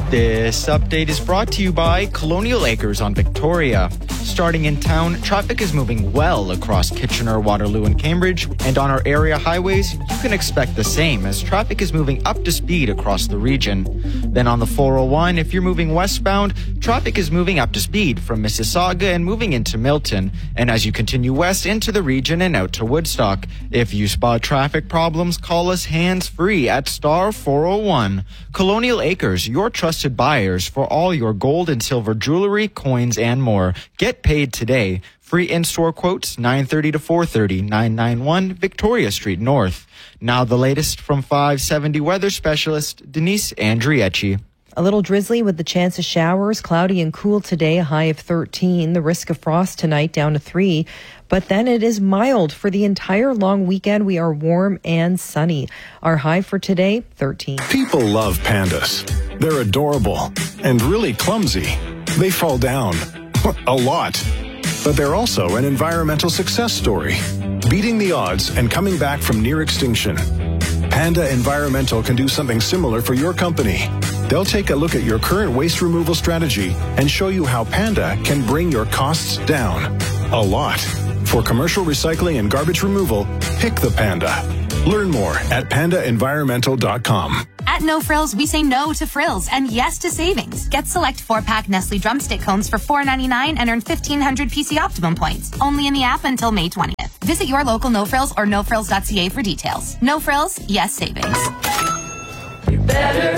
This update is brought to you by Colonial Acres on Victoria. Starting in town, traffic is moving well across Kitchener, Waterloo, and Cambridge. And on our area highways, you can expect the same as traffic is moving up to speed across the region. Then on the 401, if you're moving westbound, traffic is moving up to speed from Mississauga and moving into Milton. And as you continue west into the region and out to Woodstock, if you spot traffic problems, call us hands-free at star 401. Colonial Acres, your trusted buyers for all your gold and silver jewelry, coins, and more. Get paid today. Free in-store quotes, 9:30 to 4:30, 991 Victoria Street North. Now the latest from 570 weather specialist Denise Andriecci. A little drizzly with the chance of showers, cloudy and cool today, a high of 13. The risk of frost tonight down to 3. But then it is mild. For the entire long weekend, we are warm and sunny. Our high for today, 13. People love pandas. They're adorable and really clumsy. They fall down a lot. But they're also an environmental success story, beating the odds and coming back from near extinction. Panda Environmental can do something similar for your company. They'll take a look at your current waste removal strategy and show you how Panda can bring your costs down a lot. For commercial recycling and garbage removal, pick the Panda. Learn more at pandaenvironmental.com. At No Frills, we say no to frills and yes to savings. Get select 4-pack Nestle Drumstick cones for $4.99 and earn 1,500 PC Optimum points. Only in the app until May 20th. Visit your local No Frills or nofrills.ca for details. No Frills, yes savings. You're better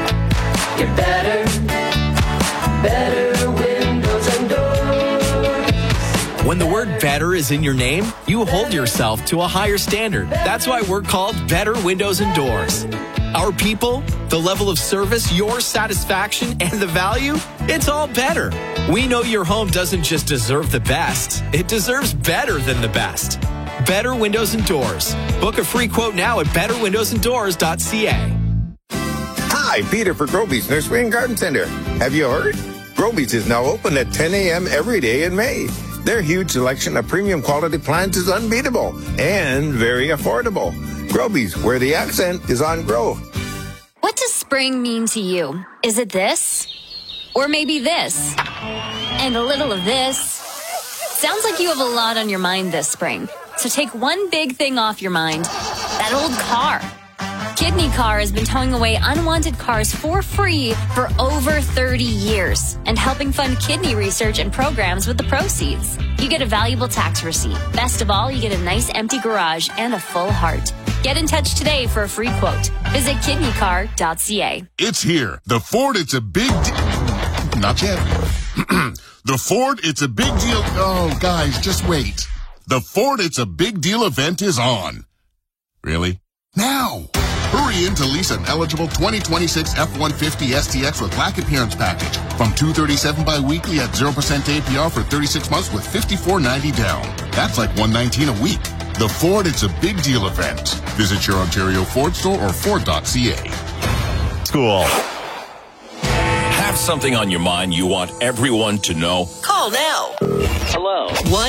windows and doors. When the word better is in your name, you hold yourself to a higher standard. That's why we're called Better Windows and Doors. Our people, the level of service, your satisfaction, and the value, it's all better. We know your home doesn't just deserve the best, it deserves better than the best. Better Windows and Doors. Book a free quote now at betterwindowsanddoors.ca. Hi, Peter for Groby's Nursery and Garden Center. Have you heard? Groby's is now open at 10 a.m. every day in May. Their huge selection of premium quality plants is unbeatable and very affordable. Groby's, where the accent is on grow. What does spring mean to you? Is it this? Or maybe this? And a little of this? Sounds like you have a lot on your mind this spring. So take one big thing off your mind. That old car. Kidney Car has been towing away unwanted cars for free for over 30 years and helping fund kidney research and programs with the proceeds. You get a valuable tax receipt. Best of all, you get a nice empty garage and a full heart. Get in touch today for a free quote. Visit kidneycar.ca. It's here. The Ford, it's a big deal. Not yet. The Ford, it's a big deal. Oh, guys, just wait. The Ford, it's a big deal event is on. Really? Now. Hurry in to lease an eligible 2026 F-150 STX with black appearance package from $237 bi-weekly at 0% APR for 36 months with $54.90 down. That's like $119 a week. The Ford, it's a big deal event. Visit your Ontario Ford store or Ford.ca. School. Have something on your mind you want everyone to know? Call now. Hello.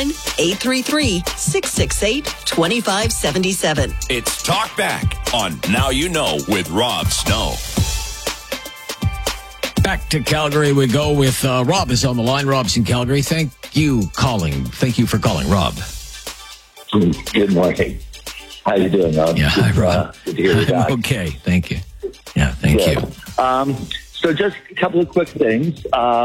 1-833-668-2577. It's Talk Back on Now You Know with Rob Snow. Back to Calgary we go with Rob is on the line. Rob's in Calgary. Thank you for calling, Rob. Good morning. How you doing, Rob? Yeah, hi, Rob. Good to hear you back. Okay, thank you. Yeah, thank you. So just a couple of quick things.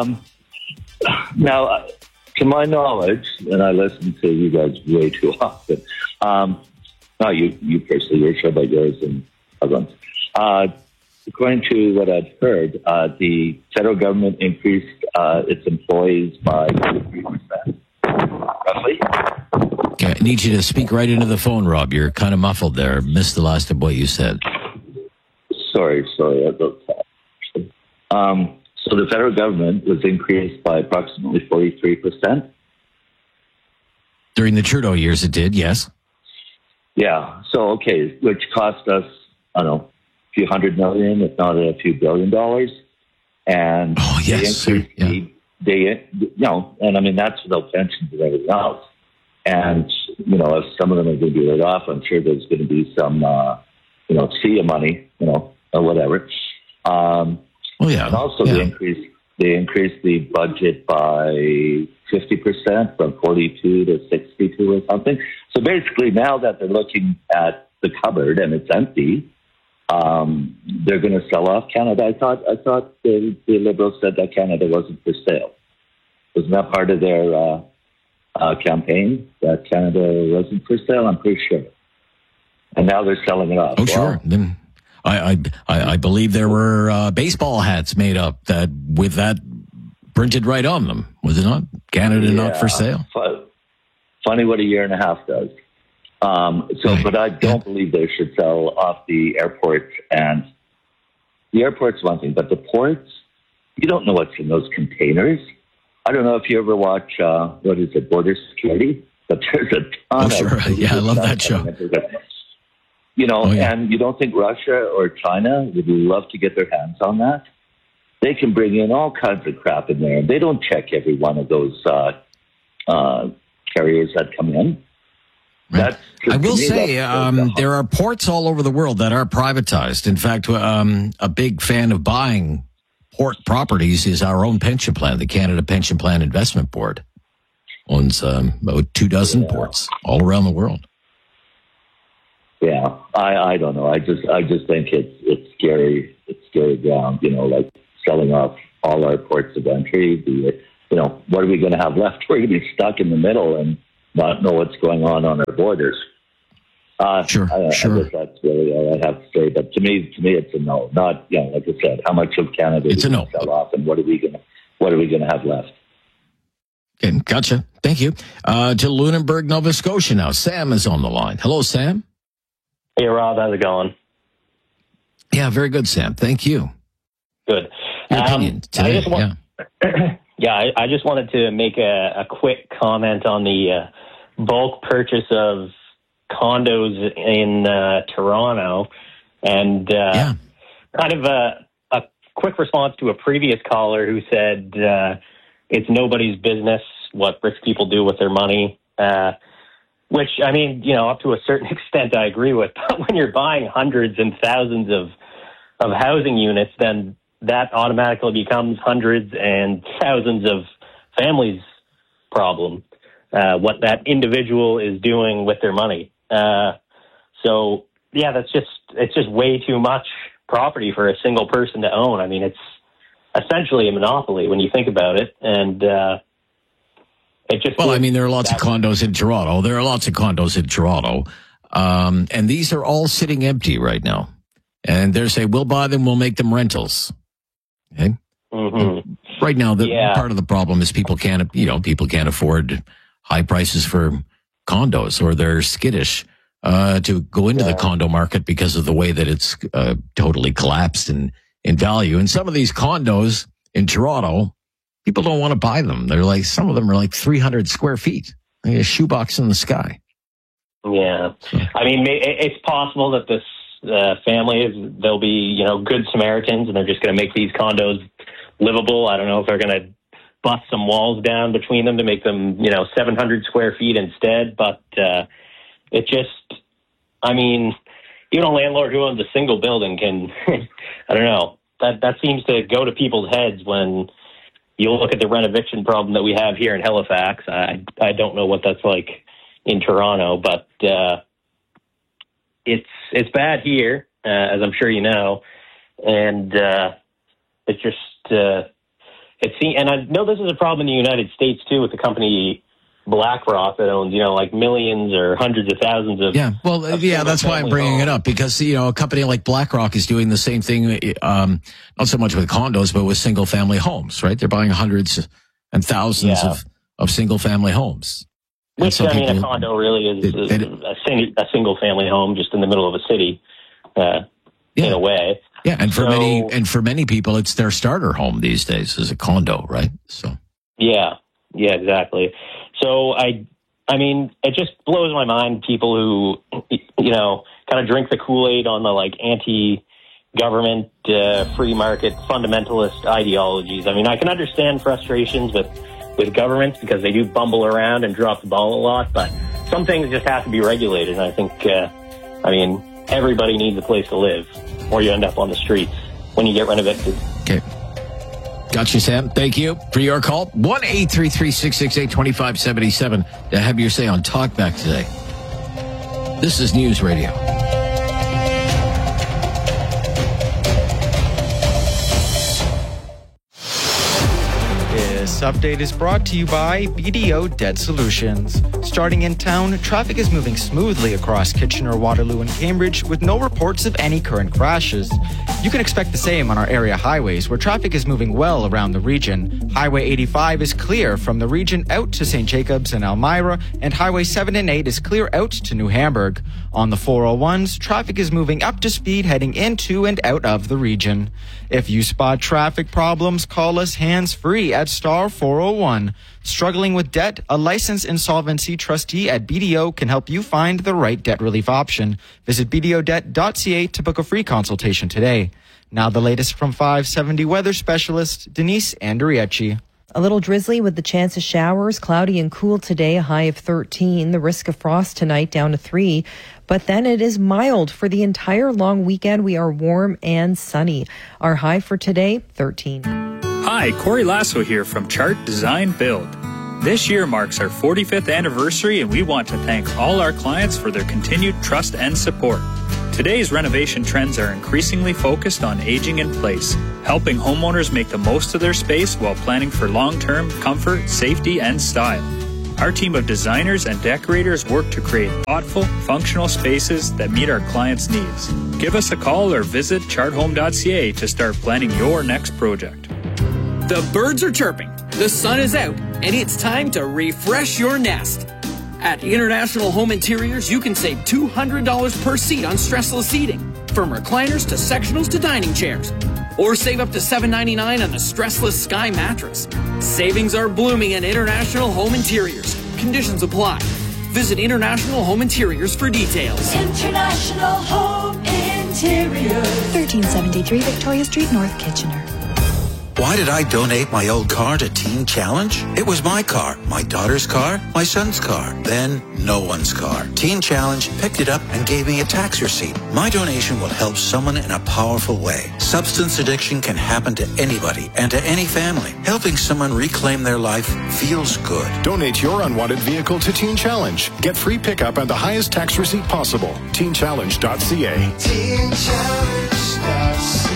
Now, to my knowledge, and I listen to you guys way too often, not you personally, your show, but yours and others. According to what I've heard, the federal government increased its employees by 3%, roughly. Okay, I need you to speak right into the phone, Rob. You're kind of muffled there. Missed the last of what you said. Sorry about that. So the federal government was increased by approximately 43%. During the Trudeau years, it did, yes. Yeah. So, okay, which cost us, I don't know, a few $100 million, if not a few $1 billion. And yes, and I mean, that's without pensions and everything else. And, if some of them are going to be laid off, I'm sure there's going to be some, CEA money, or whatever. Well, yeah. And also they increased the budget by 50% from 42 to 62 or something. So basically now that they're looking at the cupboard and it's empty, they're going to sell off Canada. I thought the Liberals said that Canada wasn't for sale. Wasn't that part of their campaign, that Canada wasn't for sale? I'm pretty sure. And now they're selling it off. Oh, sure. Then I believe there were baseball hats made up with that printed right on them. Was it not? Canada not for sale. Funny what a year and a half does. But I don't believe they should sell off the airports. And the airport's one thing, but the ports, you don't know what's in those containers. I don't know if you ever watch, Border Security, but there's a ton of... Sure. Yeah, I love that show. And you don't think Russia or China would love to get their hands on that? They can bring in all kinds of crap in there. They don't check every one of those carriers that come in. Right. I will say there are ports all over the world that are privatized. In fact, a big fan of buying port properties is our own pension plan. The Canada Pension Plan Investment Board owns about 24 ports all around the world. Yeah, I don't know. I just think it's scary. It's scary ground. Like selling off all our ports of entry. What are we going to have left? We're going to be stuck in the middle and not know what's going on our borders. Sure. I guess that's really all I have to say. But to me, it's a no. Not, like I said, how much of Canada it's a no. Sell off, and what are we going to have left? Okay, gotcha. Thank you. To Lunenburg, Nova Scotia now. Sam is on the line. Hello, Sam. Hey, Rob. How's it going? Yeah, very good, Sam. Thank you. Good. Your opinion today, I just wanted to make a quick comment on the bulk purchase of condos in Toronto, and kind of a quick response to a previous caller who said it's nobody's business what rich people do with their money, which, I mean, up to a certain extent I agree with. But when you're buying hundreds and thousands of housing units, then that automatically becomes hundreds and thousands of families' problem, what that individual is doing with their money. It's just way too much property for a single person to own. I mean, it's essentially a monopoly when you think about it. And there are lots of condos in Toronto. And these are all sitting empty right now. And they're saying, we'll buy them, we'll make them rentals. Okay. Mm-hmm. Right now, part of the problem is people can't afford high prices for condos, or they're skittish to go into the condo market because of the way that it's totally collapsed in value. And some of these condos in Toronto, people don't want to buy them. Some of them are like 300 square feet, like a shoebox in the sky. Yeah, I mean, it's possible that this they'll be, good Samaritans, and they're just going to make these condos livable. I don't know if they're going to bust some walls down between them to make them, 700 square feet instead. But it just, I mean, even a landlord who owns a single building can, I don't know, that seems to go to people's heads when you look at the rent eviction problem that we have here in Halifax. I don't know what that's like in Toronto, but it's bad here, as I'm sure you know, and it's just and I know this is a problem in the United States too with the company BlackRock that owns millions or hundreds of thousands of that's why I'm bringing it up, because a company like BlackRock is doing the same thing, not so much with condos but with single family homes, right? They're buying hundreds and thousands of single family homes. Which, a condo really is a single family home just in the middle of a city, in a way. Yeah, and for many people, it's their starter home these days is a condo, right? So. Yeah, exactly. So I mean, it just blows my mind, people who, kind of drink the Kool-Aid on the anti-government, free market fundamentalist ideologies. I mean, I can understand frustrations with governments because they do bumble around and drop the ball a lot, but some things just have to be regulated. And I think, everybody needs a place to live, or you end up on the streets when you get rent evicted. Okay. Got you, Sam. Thank you for your call. 1-833-668-2577 to have your say on Talkback today. This is News Radio. This update is brought to you by BDO Debt Solutions. Starting in town, traffic is moving smoothly across Kitchener, Waterloo, and Cambridge with no reports of any current crashes. You can expect the same on our area highways, where traffic is moving well around the region. Highway 85 is clear from the region out to St. Jacobs and Elmira, and Highway 7 and 8 is clear out to New Hamburg. On the 401s, traffic is moving up to speed heading into and out of the region. If you spot traffic problems, call us hands-free at star 401. Struggling with debt? A licensed insolvency trustee at BDO can help you find the right debt relief option. Visit bdodebt.ca to book a free consultation today. Now the latest from 570 weather specialist Denise Andriecci. A little drizzly with the chance of showers, cloudy and cool today, a high of 13. The risk of frost tonight down to 3. But then it is mild for the entire long weekend. We are warm and sunny. Our high for today, 13. Hi, Corey Lasso here from Chart Design Build. This year marks our 45th anniversary, and we want to thank all our clients for their continued trust and support. Today's renovation trends are increasingly focused on aging in place, helping homeowners make the most of their space while planning for long-term comfort, safety, and style. Our team of designers and decorators work to create thoughtful, functional spaces that meet our clients' needs. Give us a call or visit charthome.ca to start planning your next project. The birds are chirping, the sun is out, and it's time to refresh your nest. At International Home Interiors, you can save $200 per seat on stressless seating, from recliners to sectionals to dining chairs. Or save up to $7.99 on the stressless Sky mattress. Savings are blooming at International Home Interiors. Conditions apply. Visit International Home Interiors for details. International Home Interiors. 1373 Victoria Street, North Kitchener. Why did I donate my old car to Teen Challenge? It was my car, my daughter's car, my son's car, then no one's car. Teen Challenge picked it up and gave me a tax receipt. My donation will help someone in a powerful way. Substance addiction can happen to anybody and to any family. Helping someone reclaim their life feels good. Donate your unwanted vehicle to Teen Challenge. Get free pickup and the highest tax receipt possible. TeenChallenge.ca. TeenChallenge.ca.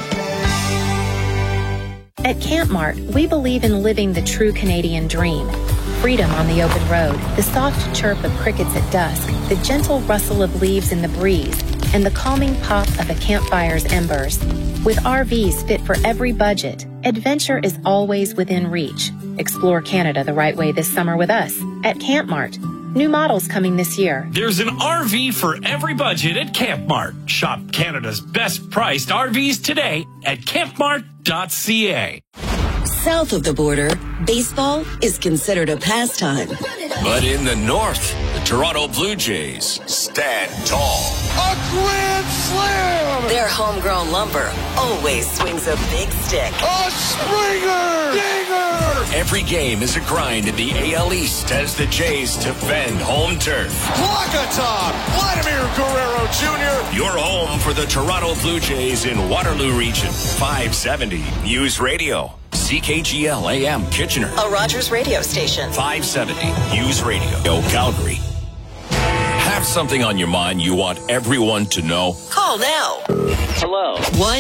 At Camp Mart, we believe in living the true Canadian dream. Freedom on the open road, the soft chirp of crickets at dusk, the gentle rustle of leaves in the breeze, and the calming pop of a campfire's embers. With RVs fit for every budget, adventure is always within reach. Explore Canada the right way this summer with us at Camp Mart. New models coming this year. There's an RV for every budget at Camp Mart. Shop Canada's best priced RVs today at campmart.ca. South of the border, baseball is considered a pastime. But in the north, the Toronto Blue Jays stand tall. A grand slam! Their homegrown lumber always swings a big stick. A Springer! Dinger! Every game is a grind in the AL East as the Jays defend home turf. Plakatop! Vladimir Guerrero Jr. Your home for the Toronto Blue Jays in Waterloo Region. 570 News Radio. CKGL AM Kitchener. A Rogers radio station. 570 News Radio. Calgary. Have something on your mind you want everyone to know? Call now. Hello.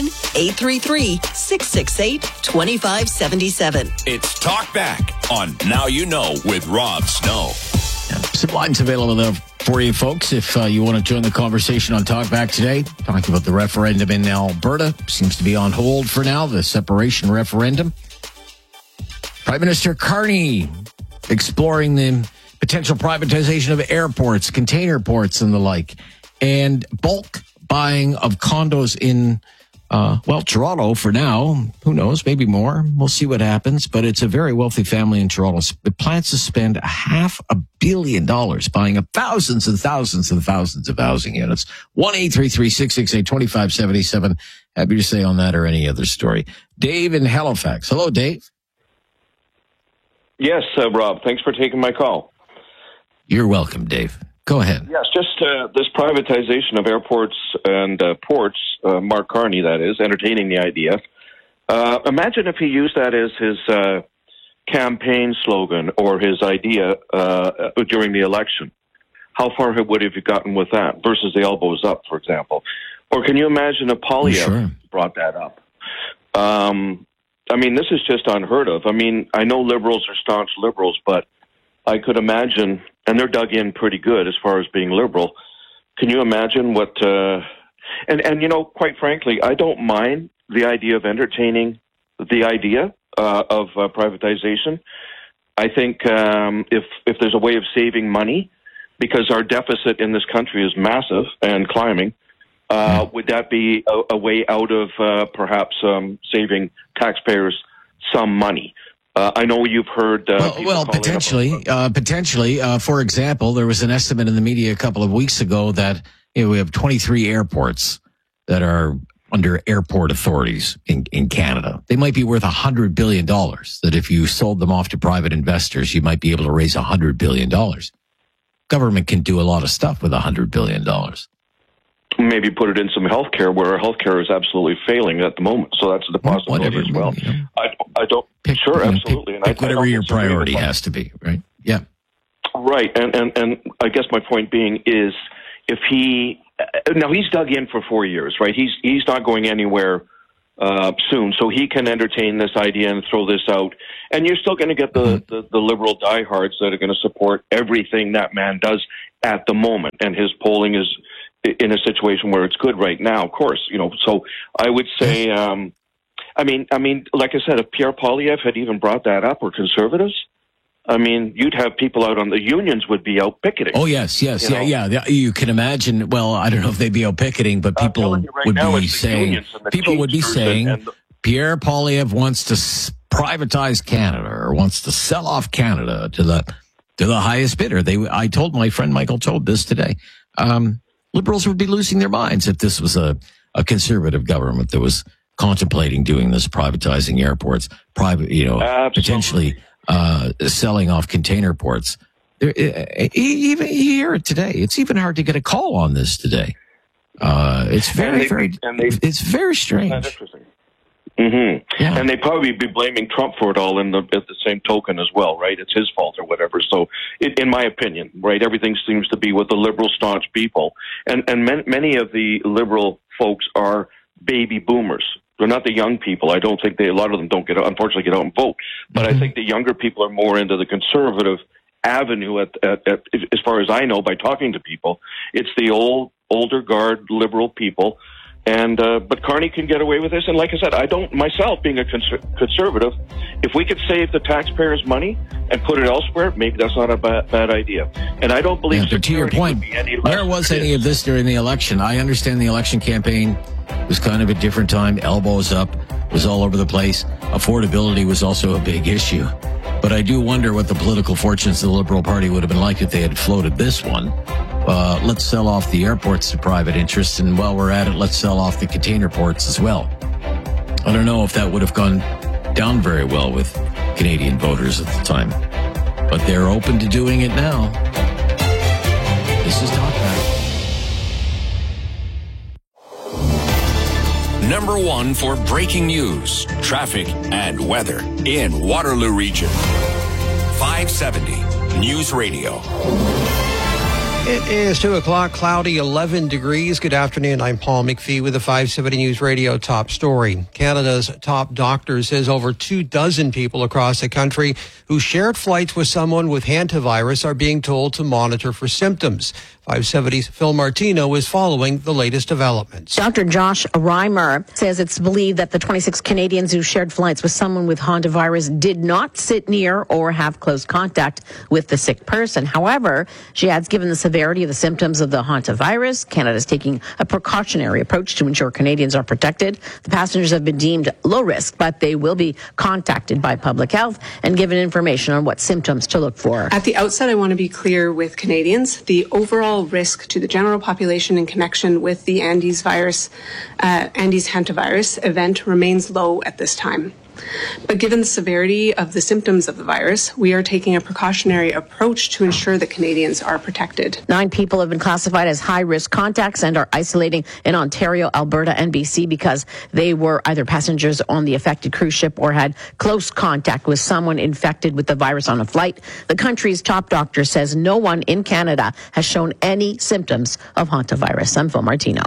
1-833-668-2577. It's Talk Back on Now You Know with Rob Snow. Some lines available there for you folks if you want to join the conversation on Talk Back today. Talking about the referendum in Alberta. Seems to be on hold for now, the separation referendum. Prime Minister Carney exploring the potential privatization of airports, container ports, and the like, and bulk buying of condos in, Toronto for now. Who knows? Maybe more. We'll see what happens. But it's a very wealthy family in Toronto. It plans to spend $500 million buying up thousands and thousands and thousands of housing units. 1-833-668-2577. Happy to say on that or any other story. Dave in Halifax. Hello, Dave. Yes, Rob. Thanks for taking my call. You're welcome, Dave. Go ahead. Yes, just this privatization of airports and ports, Mark Carney, that is, entertaining the idea. Imagine if he used that as his campaign slogan or his idea during the election. How far would he have gotten with that versus the elbows up, for example? Or can you imagine if Poilievre brought that up? I mean, this is just unheard of. I mean, I know Liberals are staunch Liberals, but I could imagine, and they're dug in pretty good as far as being Liberal. Can you imagine what... And you know, quite frankly, I don't mind the idea of entertaining the idea of privatization. I think if there's a way of saving money, because our deficit in this country is massive and climbing, would that be a way out of perhaps saving taxpayers some money? I know you've heard... potentially. For example, there was an estimate in the media a couple of weeks ago that we have 23 airports that are under airport authorities in Canada. They might be worth $100 billion, that if you sold them off to private investors, you might be able to raise $100 billion. Government can do a lot of stuff with $100 billion. Maybe put it in some healthcare where our healthcare is absolutely failing at the moment. So that's the possibility as well. You know. I don't. Absolutely. Pick whatever your priority has to be, right? Yeah. Right. And I guess my point being is if he, now he's dug in for 4 years, right? He's not going anywhere soon. So he can entertain this idea and throw this out. And you're still going to get the Liberal diehards that are going to support everything that man does at the moment. And his polling is in a situation where it's good right now, of course, you know. So I would say, I mean, like I said, if Pierre Poilievre had even brought that up, or Conservatives, I mean, you'd have people out on the unions would be out picketing. Oh, yes. Yeah. You can imagine. Well, I don't know if they'd be out picketing, but people would be saying, Pierre Poilievre wants to privatize Canada, or wants to sell off Canada to the highest bidder. I told my friend Michael Todd this today. Liberals would be losing their minds if this was a conservative government that was contemplating doing this, privatizing airports, potentially selling off container ports. Even you hear it today. It's even hard to get a call on this today. It's it's very strange. That's interesting. Mm-hmm. Yeah. And they'd probably be blaming Trump for it all at the same token as well, right? It's his fault or whatever. So, in my opinion, right, everything seems to be with the Liberal staunch people. And many of the Liberal folks are baby boomers. They're not the young people. I don't think a lot of them unfortunately get out and vote. But I think the younger people are more into the conservative avenue as far as I know by talking to people. It's the older guard Liberal people. And but Carney can get away with this. And like I said, I don't myself, being a conservative, if we could save the taxpayers' money and put it elsewhere, maybe that's not a bad idea. And I don't believe. But to your point, where was any of this during the election? I understand the election campaign was kind of a different time. Elbows up was all over the place. Affordability was also a big issue. But I do wonder what the political fortunes of the Liberal Party would have been like if they had floated this one. Let's sell off the airports to private interests, and while we're at it, let's sell off the container ports as well. I don't know if that would have gone down very well with Canadian voters at the time, but they're open to doing it now. This is TalkBack. Number one for breaking news, traffic, and weather in Waterloo Region. 570 News Radio. It is 2 o'clock, cloudy, 11 degrees. Good afternoon. I'm Paul McPhee with the 570 News Radio top story. Canada's top doctor says over 24 people across the country who shared flights with someone with hantavirus are being told to monitor for symptoms. 570's Phil Martino is following the latest developments. Dr. Josh Reimer says it's believed that the 26 Canadians who shared flights with someone with hantavirus did not sit near or have close contact with the sick person. However, she adds, given the severity of the symptoms of the hantavirus, Canada is taking a precautionary approach to ensure Canadians are protected. The passengers have been deemed low risk, but they will be contacted by public health and given information on what symptoms to look for. At the outset, I want to be clear with Canadians. The overall risk to the general population in connection with the Andes hantavirus event remains low at this time. But given the severity of the symptoms of the virus, we are taking a precautionary approach to ensure that Canadians are protected. 9 people have been classified as high-risk contacts and are isolating in Ontario, Alberta, and BC because they were either passengers on the affected cruise ship or had close contact with someone infected with the virus on a flight. The country's top doctor says no one in Canada has shown any symptoms of hantavirus. I'm Phil Martino.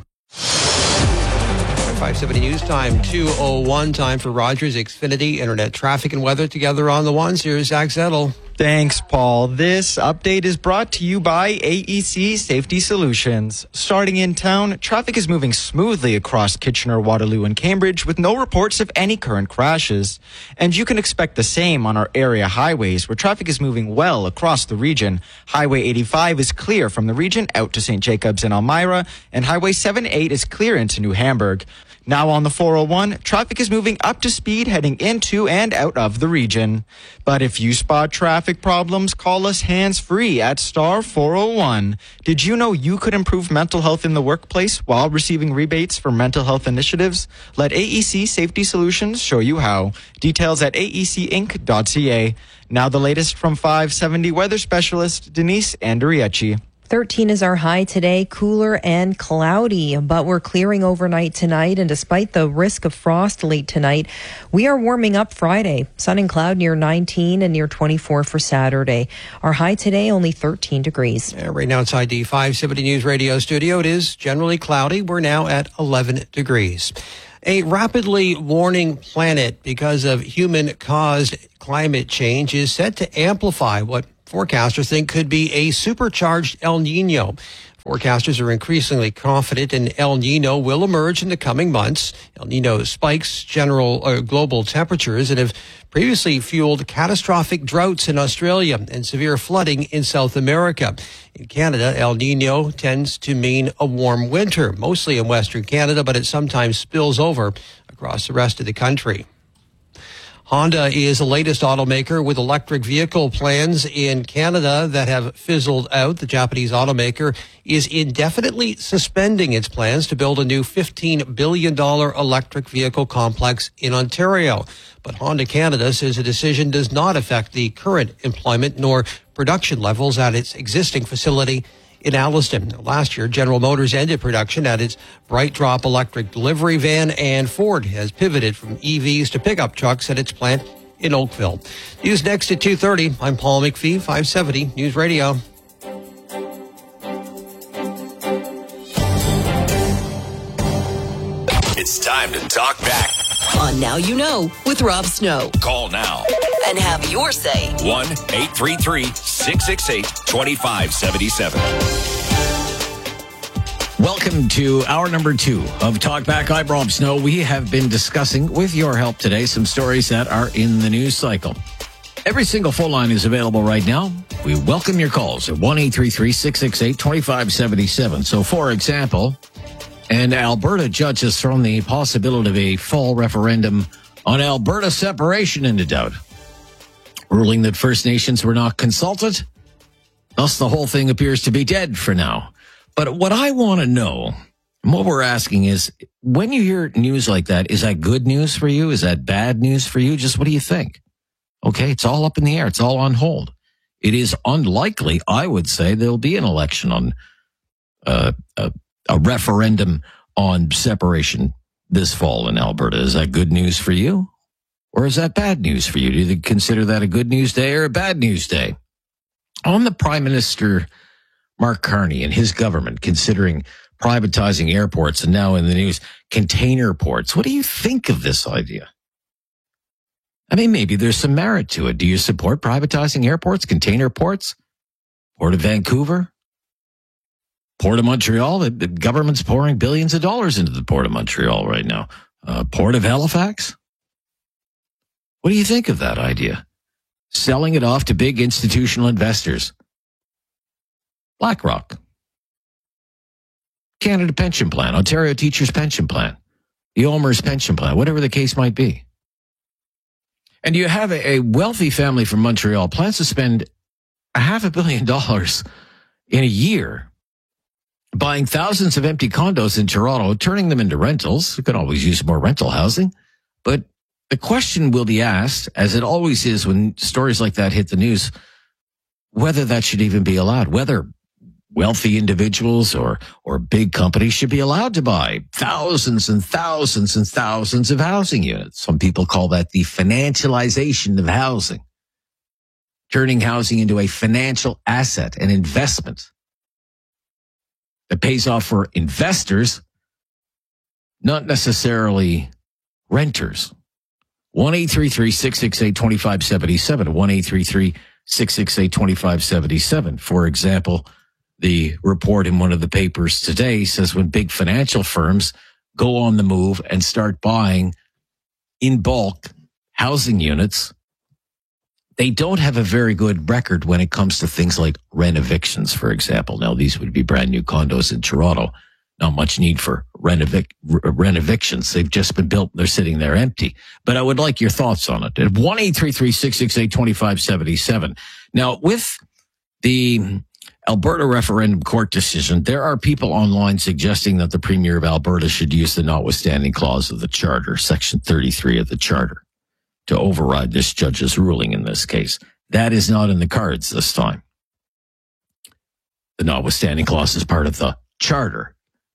570 News Time, 2:01 time for Rogers Xfinity Internet traffic and weather together on the ones. Here's Zach Zettel. Thanks, Paul. This update is brought to you by AEC Safety Solutions. Starting in town, traffic is moving smoothly across Kitchener, Waterloo, and Cambridge with no reports of any current crashes. And you can expect the same on our area highways where traffic is moving well across the region. Highway 85 is clear from the region out to St. Jacobs and Elmira, and Highway 78 is clear into New Hamburg. Now on the 401, traffic is moving up to speed heading into and out of the region. But if you spot traffic problems, call us hands-free at star 401. Did you know you could improve mental health in the workplace while receiving rebates for mental health initiatives? Let AEC Safety Solutions show you how. Details at aecinc.ca. Now the latest from 570 weather specialist Denise Andriecci. 13 is our high today, cooler and cloudy, but we're clearing overnight tonight. And despite the risk of frost late tonight, we are warming up Friday. Sun and cloud near 19 and near 24 for Saturday. Our high today, only 13 degrees. Yeah, right now inside the 570 News Radio studio, it is generally cloudy. We're now at 11 degrees. A rapidly warming planet because of human-caused climate change is set to amplify what forecasters think could be a supercharged El Nino. Forecasters are increasingly confident an El Nino will emerge in the coming months. El Nino spikes global temperatures and have previously fueled catastrophic droughts in Australia and severe flooding in South America. In Canada, El Nino tends to mean a warm winter, mostly in Western Canada, but it sometimes spills over across the rest of the country. Honda is the latest automaker with electric vehicle plans in Canada that have fizzled out. The Japanese automaker is indefinitely suspending its plans to build a new $15 billion electric vehicle complex in Ontario. But Honda Canada says the decision does not affect the current employment nor production levels at its existing facility in Alliston. Last year, General Motors ended production at its Bright Drop electric delivery van, and Ford has pivoted from EVs to pickup trucks at its plant in Oakville. News next at 2:30. I'm Paul McPhee, 570 News Radio. It's time to talk back. On Now You Know with Rob Snow. Call now And have your say. 1-833-668-2577. Welcome to hour number 2 of Talk Back. I'm Rob Snow. We have been discussing, with your help today, some stories that are in the news cycle. Every single phone line is available right now. We welcome your calls at 1-833-668-2577. So, for example, an Alberta judge has thrown the possibility of a fall referendum on Alberta separation into doubt, ruling that First Nations were not consulted. Thus, the whole thing appears to be dead for now. But what I want to know, and what we're asking is, when you hear news like that, is that good news for you? Is that bad news for you? Just what do you think? Okay, it's all up in the air. It's all on hold. It is unlikely, I would say, there'll be an election on a referendum on separation this fall in Alberta. Is that good news for you? Or is that bad news for you? Do you consider that a good news day or a bad news day? On the Prime Minister, Mark Carney, and his government considering privatizing airports, and now in the news, container ports. What do you think of this idea? I mean, maybe there's some merit to it. Do you support privatizing airports, container ports? Port of Vancouver? Port of Montreal? The government's pouring billions of dollars into the Port of Montreal right now. Port of Halifax? What do you think of that idea? Selling it off to big institutional investors. BlackRock. Canada Pension Plan. Ontario Teachers Pension Plan. The OMERS Pension Plan. Whatever the case might be. And you have a wealthy family from Montreal plans to spend $500 million in a year buying thousands of empty condos in Toronto, turning them into rentals. You can always use more rental housing, but The question will be asked, as it always is when stories like that hit the news, whether that should even be allowed, whether wealthy individuals or big companies should be allowed to buy thousands and thousands and thousands of housing units. Some people call that the financialization of housing, turning housing into a financial asset, an investment that pays off for investors, not necessarily renters. 1-833-668-2577, 1-833-668-2577. For example, the report in one of the papers today says when big financial firms go on the move and start buying in bulk housing units, they don't have a very good record when it comes to things like rent evictions, for example. Now, these would be brand new condos in Toronto. Not much need for rent evictions. They've just been built. They're sitting there empty. But I would like your thoughts on it. At 1-833-668-2577. Now, with the Alberta referendum court decision, there are people online suggesting that the Premier of Alberta should use the notwithstanding clause of the Charter, Section 33 of the Charter, to override this judge's ruling in this case. That is not in the cards this time. The notwithstanding clause is part of the Charter.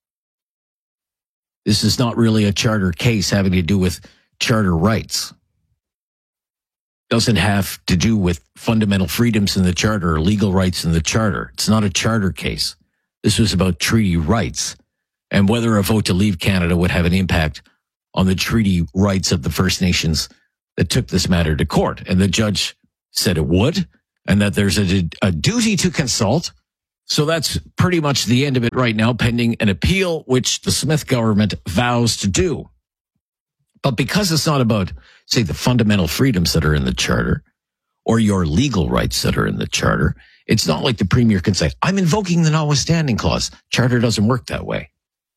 This is not really a charter case having to do with charter rights. Doesn't have to do with fundamental freedoms in the charter or legal rights in the charter. It's not a charter case. This was about treaty rights and whether a vote to leave Canada would have an impact on the treaty rights of the First Nations that took this matter to court. And the judge said it would, and that there's a duty to consult. So that's pretty much the end of it right now, pending an appeal, which the Smith government vows to do. But because it's not about, say, the fundamental freedoms that are in the Charter or your legal rights that are in the Charter, it's not like the Premier can say, I'm invoking the notwithstanding clause. Charter doesn't work that way.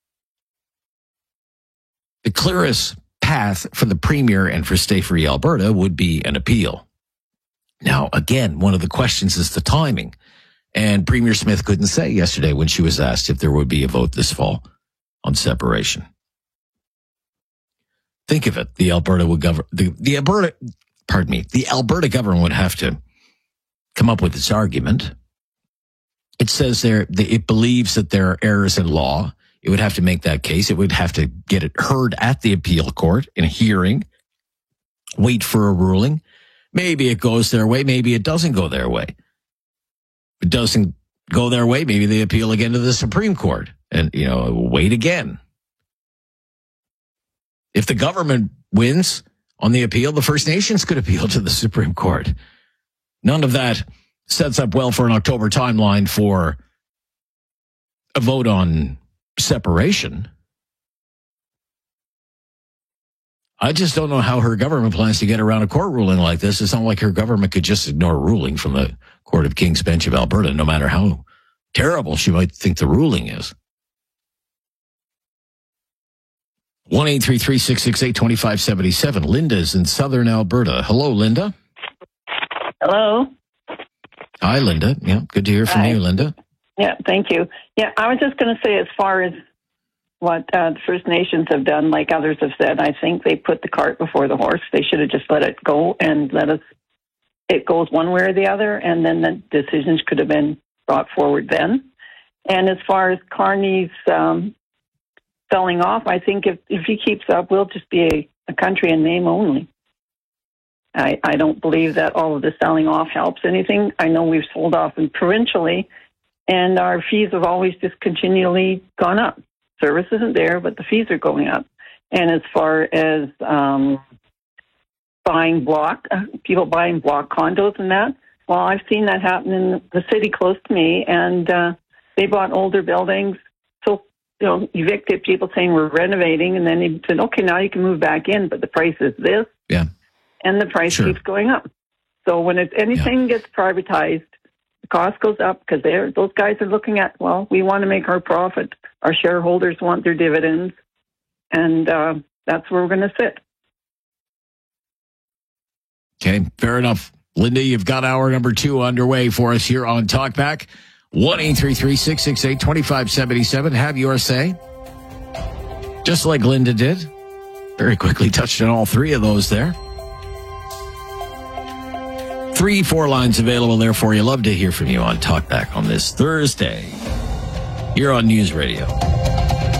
The clearest path for the Premier and for Stay Free Alberta would be an appeal. Now, again, one of the questions is the timing. And Premier Smith couldn't say yesterday when she was asked if there would be a vote this fall on separation. Think of it. The Alberta government would have to come up with its argument. It says it believes that there are errors in law. It would have to make that case. It would have to get it heard at the appeal court in a hearing, wait for a ruling. Maybe it goes their way. Maybe it doesn't go their way. If it doesn't go their way, maybe they appeal again to the Supreme Court and, wait again. If the government wins on the appeal, the First Nations could appeal to the Supreme Court. None of that sets up well for an October timeline for a vote on separation. I just don't know how her government plans to get around a court ruling like this. It's not like her government could just ignore a ruling from the Court of King's Bench of Alberta, no matter how terrible she might think the ruling is. 1-833-668-2577. Linda's in southern Alberta. Hello, Linda. Hello. Hi, Linda. Yeah, good to hear from you, Linda. Yeah, thank you. Yeah, I was just going to say, as far as what the First Nations have done, like others have said, I think they put the cart before the horse. They should have just let it go and it goes one way or the other, and then the decisions could have been brought forward then. And as far as Carney's selling off, I think if he keeps up, we'll just be a country in name only. I don't believe that all of the selling off helps anything. I know we've sold off provincially, and our fees have always just continually gone up. Service isn't there, but the fees are going up. And as far as people buying block condos and that, well, I've seen that happen in the city close to me, and they bought older buildings. So, evicted people saying we're renovating, and then they said, okay, now you can move back in, but the price is this. Yeah. And the price keeps going up. So when anything gets privatized, the cost goes up because those guys are looking at, well, we want to make our profit. Our shareholders want their dividends, and that's where we're going to sit. Okay, fair enough. Linda, you've got hour number 2 underway for us here on Talkback. 1-833-668-2577. Have your say. Just like Linda did. Very quickly touched on all three of those there. 3-4 lines available there for you. Love to hear from you on Talkback on this Thursday here on News Radio.